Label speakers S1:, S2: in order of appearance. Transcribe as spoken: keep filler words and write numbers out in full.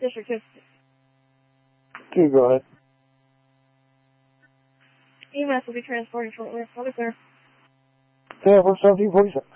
S1: District two.
S2: Two, go ahead.
S1: E M S will be transporting shortly. Other clear.
S2: ten four seventeen forty-seven.